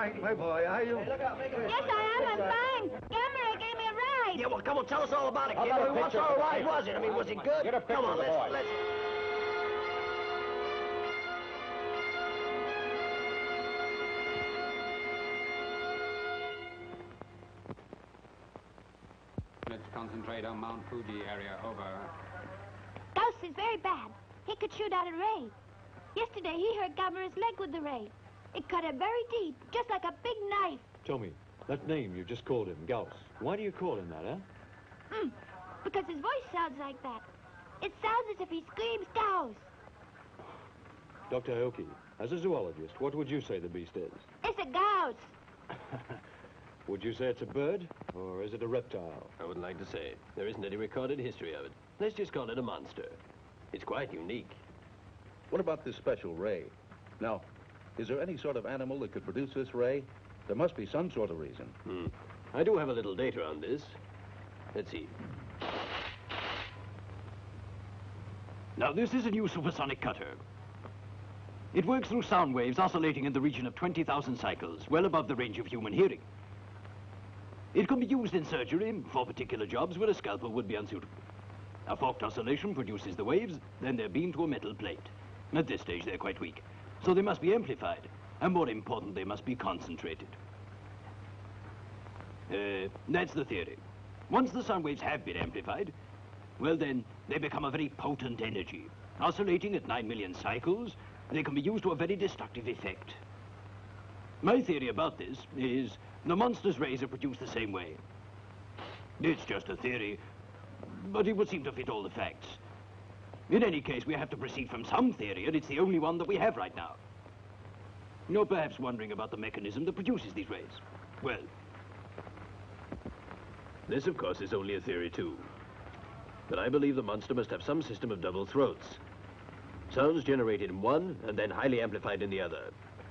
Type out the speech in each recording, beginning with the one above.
Frank, my boy, are you? Yes, I am. I'm fine. Gamera gave me a ride. Yeah, well, come on, tell us all about it, kid. How about a What picture sort of of the ride boy? was it? I mean, was it good? Get a picture Come on, of the boy. let's... Let's concentrate on Mount Fuji area, over. Gauss is very bad. He could shoot out a ray. Yesterday, he hurt Gamera's leg with the ray. It cut him very deep, just like a big knife. Tommy, that name you just called him, Gauss. Why do you call him that, huh? Because his voice sounds like that. It sounds as if he screams Gauss. Dr. Aoki, as a zoologist, what would you say the beast is? It's a Gauss. Would you say it's a bird, or is it a reptile? I wouldn't like to say. There isn't any recorded history of it. Let's just call it a monster. It's quite unique. What about this special ray? Now, is there any sort of animal that could produce this ray? There must be some sort of reason. I do have a little data on this. Let's see. Now, this is a new supersonic cutter. It works through sound waves oscillating in the region of 20,000 cycles, well above the range of human hearing. It can be used in surgery for particular jobs where a scalpel would be unsuitable. A forked oscillation produces the waves, then they're beamed to a metal plate. At this stage, they're quite weak, so they must be amplified, and more important, they must be concentrated. That's the theory. Once the sound waves have been amplified, well then, they become a very potent energy. Oscillating at 9 million cycles, they can be used to a very destructive effect. My theory about this is the monster's rays are produced the same way. It's just a theory, but it would seem to fit all the facts. In any case, we have to proceed from some theory, and it's the only one that we have right now. You're perhaps wondering about the mechanism that produces these rays. Well, this, of course, is only a theory, too. But I believe the monster must have some system of double throats. Sounds generated in one, and then highly amplified in the other.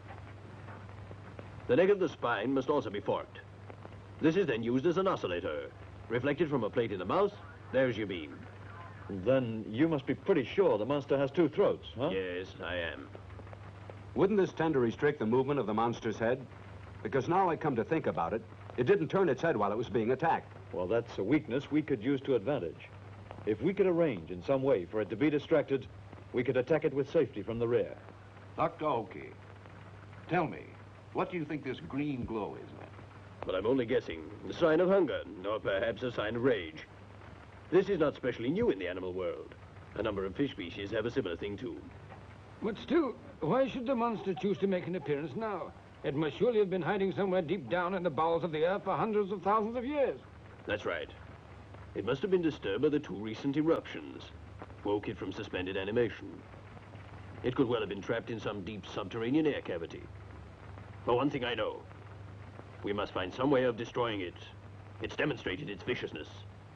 The neck of the spine must also be forked. This is then used as an oscillator. Reflected from a plate in the mouth, there's your beam. Then you must be pretty sure the monster has two throats, huh? Yes, I am. Wouldn't this tend to restrict the movement of the monster's head? Because now I come to think about it, it didn't turn its head while it was being attacked. Well, that's a weakness we could use to advantage. If we could arrange in some way for it to be distracted, we could attack it with safety from the rear. Dr. Oki, tell me, what do you think this green glow is, man? But I'm only guessing. A sign of hunger, or perhaps a sign of rage. This is not specially new in the animal world. A number of fish species have a similar thing, too. But still, why should the monster choose to make an appearance now? It must surely have been hiding somewhere deep down in the bowels of the earth for hundreds of thousands of years. That's right. It must have been disturbed by the two recent eruptions. Woke it from suspended animation. It could well have been trapped in some deep subterranean air cavity. But one thing I know. We must find some way of destroying it. It's demonstrated its viciousness.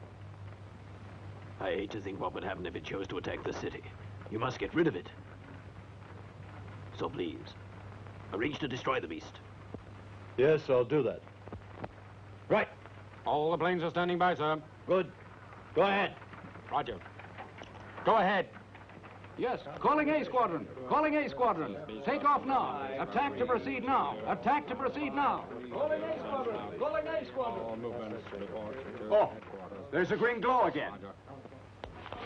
I hate to think what would happen if it chose to attack the city. You must get rid of it. So please, arrange to destroy the beast. Yes, I'll do that. Right. All the planes are standing by, sir. Good. Go ahead. Roger. Go ahead. Yes, calling A Squadron. Calling A Squadron. Take off now. Attack to proceed now. Attack to proceed now. Calling A Squadron. Calling A Squadron. Oh, there's a green glow again.